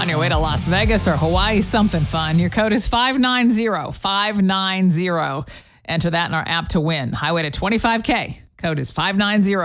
On your way to Las Vegas or Hawaii, something fun. Your code is 590, 590. Enter that in our app to win. Highway to 25K. Code is 590.